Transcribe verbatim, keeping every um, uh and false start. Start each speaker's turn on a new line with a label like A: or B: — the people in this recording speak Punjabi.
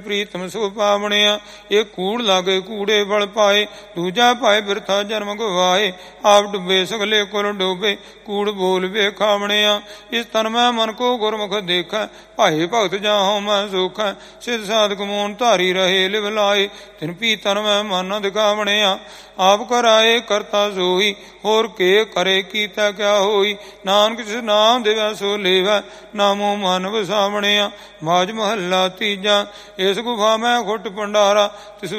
A: ਪ੍ਰੀਤਮ ਸੋ ਪਾਵਣਿਆ। ਇਹ ਕੂੜ ਲਾਗੇ ਕੂੜੇ ਬਲ ਪਾਏ, ਦੂਜਾ ਪਾਏ ਬਿਰਥਾ ਜਨਮ ਗਵਾਏ। ਆਪ ਡੁੱਬੇ ਸਗਲੇ ਕੁਲ ਡੋਬੇ, ਕੂੜ ਬੋਲ ਵੇ ਖਾਵਣਿਆ। ਇਸ ਤਨ ਮੈਂ ਮਨ ਕੋ ਗੁਰਮੁਖ ਦੇਖੈ, ਭਾਏ ਭਗਤ ਜਾਹੋ ਮੈਂ ਸੋਖੈ। ਸਿਧ ਸਾਧਕ ਮੋਨ ਧਾਰੀ ਰਹੇ ਲਿਵ ਲਾਏ, ਤਿਨ ਪੀ ਤਨ ਮੈਂ ਮਨ ਦਿਖਾਵਣਿਆ। ਆਪ ਕਰਾਏ ਕਰਤਾ ਸੋਈ, ਹੋਰ ਕੇ ਕਰੇ ਕੀਤਾ ਕਿਆ ਹੋਈ। ਨਾਨਕ ਜਿਸ ਨਾਮ ਦੇਵੈ ਸੋ ਲੇਵੈ, ਨਾਮੋ ਮਨ ਵਸਾਵਣਿਆ। ਮਾਝ ਮਹੱਲਾ ਤੀਜਾ। ਇਸ ਗੁਫਾ ਮੈਂ ਖੁੱਟ ਭੰਡਾਰਾ, ਤਿਸ